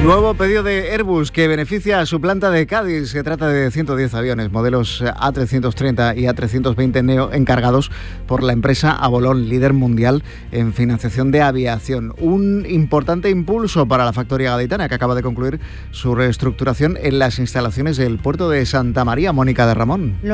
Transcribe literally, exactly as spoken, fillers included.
Nuevo pedido de Airbus que beneficia a su planta de Cádiz. Se trata de ciento diez aviones, modelos A trescientos treinta y A trescientos veinte Neo, encargados por la empresa Avolon, líder mundial en financiación de aviación. Un importante impulso para la factoría gaditana, que acaba de concluir su reestructuración en las instalaciones del puerto de Santa María. Mónica de Ramón.